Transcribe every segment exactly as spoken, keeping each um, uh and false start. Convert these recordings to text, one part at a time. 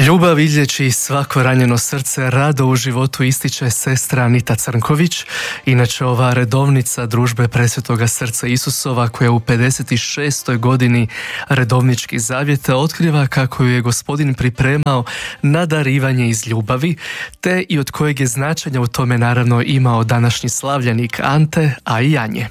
Ljubav izlječi svako ranjeno srce, rado u životu ističe sestra Anita Crnković, inače ova redovnica družbe Presvetoga srca Isusova koja u pedeset šestoj godini redovnički zavjeta otkriva kako ju je Gospodin pripremao na darivanje iz ljubavi, te i od kojeg je značenja u tome naravno imao današnji slavljenik Ante, a i Anje.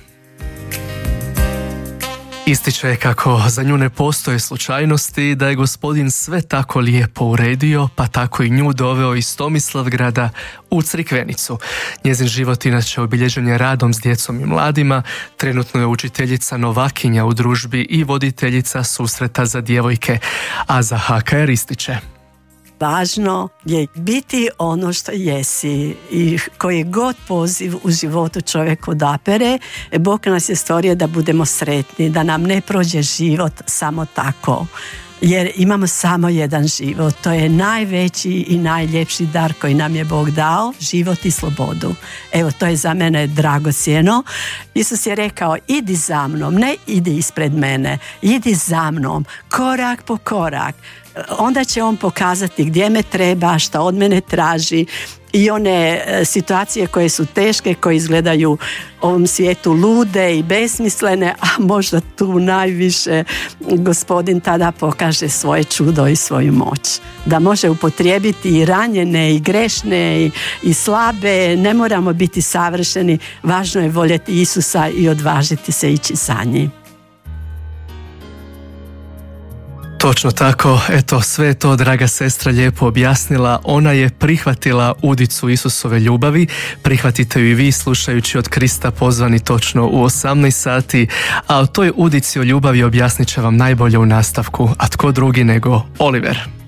Ističe kako za nju ne postoje slučajnosti, da je Gospodin sve tako lijepo uredio, pa tako i nju doveo iz Tomislavgrada u Crikvenicu. Njezin život inače obilježen je radom s djecom i mladima, trenutno je učiteljica novakinja u družbi i voditeljica susreta za djevojke, a za H K R ističe: važno je biti ono što jesi i koji god poziv u životu čovjek odapere, Bog nas je stvorio da budemo sretni, da nam ne prođe život samo tako. Jer imamo samo jedan život, to je najveći i najljepši dar koji nam je Bog dao, život i slobodu. Evo, to je za mene dragocjeno. Isus je rekao: idi za mnom, ne idi ispred mene, idi za mnom, korak po korak. Onda će on pokazati gdje me treba, šta od mene traži, i one situacije koje su teške, koje izgledaju ovom svijetu lude i besmislene, a možda tu najviše Gospodin tada pokaže svoje čudo i svoju moć. Da može upotrijebiti i ranjene i grešne i, i slabe. Ne moramo biti savršeni, važno je voljeti Isusa i odvažiti se ići za njim. Točno tako, eto, sve je to draga sestra lijepo objasnila. Ona je prihvatila udicu Isusove ljubavi. Prihvatite ju i vi slušajući Od Krista pozvani točno u osamnaest sati, a o toj udici o ljubavi objasnit će vam najbolje u nastavku, a tko drugi nego Oliver.